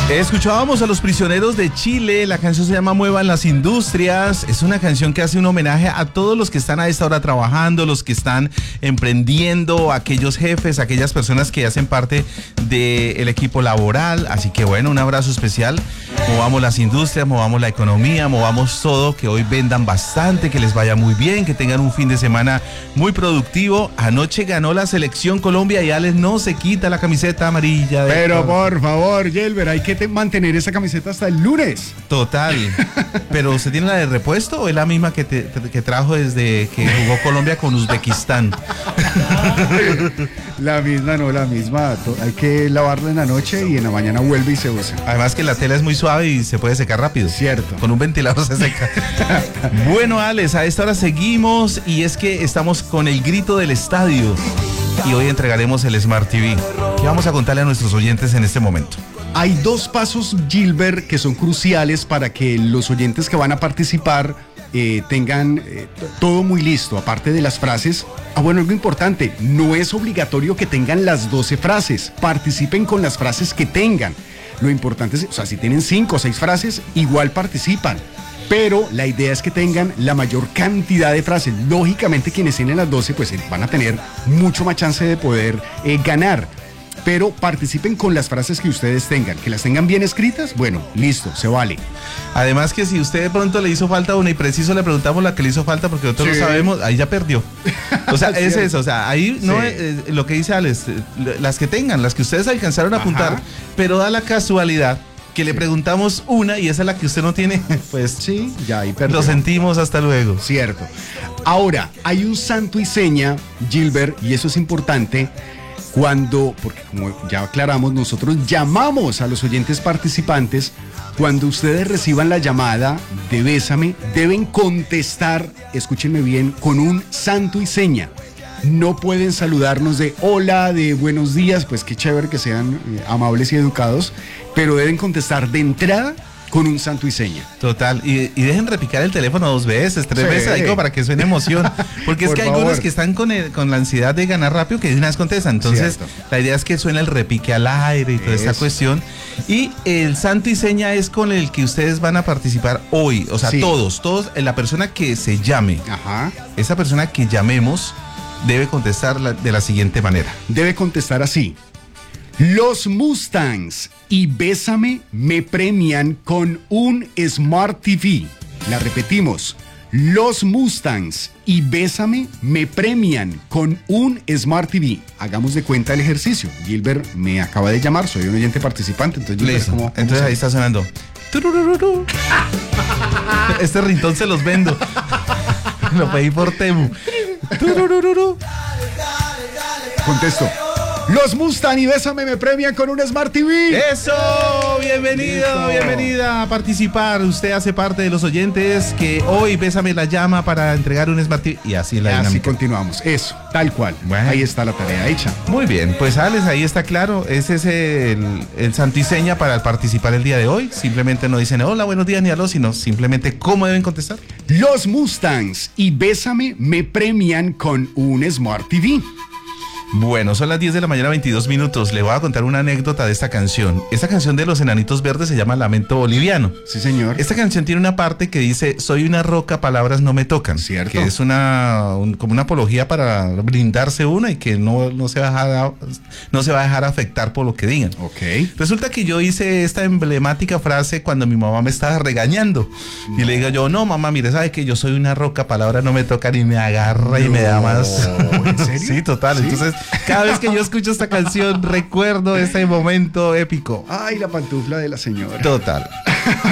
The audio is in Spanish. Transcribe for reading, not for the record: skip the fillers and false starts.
Escuchábamos a Los Prisioneros de Chile, la canción se llama Muevan las Industrias, es una canción que hace un homenaje a todos los que están a esta hora trabajando, los que están emprendiendo, aquellos jefes, aquellas personas que hacen parte del equipo laboral, así que bueno, un abrazo especial, movamos las industrias, movamos la economía, movamos todo, que hoy vendan bastante, que les vaya muy bien, que tengan un fin de semana muy productivo. Anoche ganó la selección Colombia y Alex no se quita la camiseta amarilla. Pero por favor, Gilbert, hay que mantener esa camiseta hasta el lunes. Total. ¿Pero usted tiene la de repuesto o es la misma que trajo desde que jugó Colombia con Uzbekistán? La misma, no, la misma. Hay que lavarla en la noche y en la mañana vuelve y se usa. Además que la tela es muy suave y se puede secar rápido. Cierto. Con un ventilador se seca. Bueno, Alex, a esta hora seguimos y es que estamos con el grito del estadio y hoy entregaremos el Smart TV. ¿Qué vamos a contarle a nuestros oyentes en este momento? Hay dos pasos, Gilbert, que son cruciales para que los oyentes que van a participar tengan todo muy listo, aparte de las frases. Bueno, algo importante, no es obligatorio que tengan las 12 frases, participen con las frases que tengan. Lo importante es, o sea, si tienen 5 o 6 frases, igual participan. Pero la idea es que tengan la mayor cantidad de frases. Lógicamente, quienes tienen las 12, pues van a tener mucho más chance de poder ganar. Pero participen con las frases que ustedes tengan, que las tengan bien escritas, bueno, listo, se vale. Además que si usted de pronto le hizo falta una y preciso le preguntamos la que le hizo falta porque nosotros no sabemos, ahí ya perdió. O sea, es eso, o sea, ahí no es, lo que dice Alex, las que tengan, las que ustedes alcanzaron a apuntar, pero da la casualidad que le preguntamos una y esa es la que usted no tiene, pues sí, ya ahí perdió. Lo sentimos, hasta luego. Cierto. Ahora, hay un santo y seña, Gilbert, y eso es importante, porque como ya aclaramos, nosotros llamamos a los oyentes participantes. Cuando ustedes reciban la llamada de Bésame, deben contestar, escúchenme bien, con un santo y seña. No pueden saludarnos de hola, de buenos días, pues qué chévere que sean amables y educados, pero deben contestar de entrada con un santo y seña. Total, y dejen repicar el teléfono 2 veces, 3 veces, ahí como para que suene emoción, porque es que hay algunos que están con la ansiedad de ganar rápido que de una vez contestan, entonces la idea es que suene el repique al aire y toda esta cuestión, y el santo y seña es con el que ustedes van a participar hoy, o sea, todos, la persona que se llame, esa persona que llamemos debe contestar de la siguiente manera. Debe contestar así: los Mustangs y Bésame me premian con un Smart TV. La repetimos. Los Mustangs y Bésame me premian con un Smart TV. Hagamos de cuenta el ejercicio. Gilbert me acaba de llamar, soy un oyente participante. Entonces, entonces ahí está sonando. Este rintón se los vendo. Lo pedí por Temu. Contesto. Los Mustang y Bésame me premian con un Smart TV. ¡Eso! Bienvenido, bienvenida a participar. Usted hace parte de los oyentes que hoy Bésame la llama para entregar un Smart TV. Y así la dinámica. Así continuamos. Eso, tal cual. Bueno. Ahí está la tarea hecha. Muy bien, pues Alex, ahí está claro. Ese es el santiseña para participar el día de hoy. Simplemente no dicen hola, buenos días ni aló, sino simplemente cómo deben contestar. Los Mustangs y Bésame me premian con un Smart TV. Bueno, son las 10 de la mañana, 22 minutos. Le voy a contar una anécdota de esta canción. Esta canción de Los Enanitos Verdes se llama Lamento Boliviano. Sí, señor. Esta canción tiene una parte que dice: soy una roca, palabras no me tocan. Cierto. Que es como una apología para blindarse una y que no se va a dejar afectar por lo que digan. Ok. Resulta que yo hice esta emblemática frase cuando mi mamá me estaba regañando. Y le digo yo: no, mamá, mire, ¿sabe que yo soy una roca, palabras no me tocan? Y me agarra y me da más. ¿En serio? Sí, total. ¿Sí? Entonces, cada vez que yo escucho esta canción, recuerdo ese momento épico. Ay, la pantufla de la señora. Total.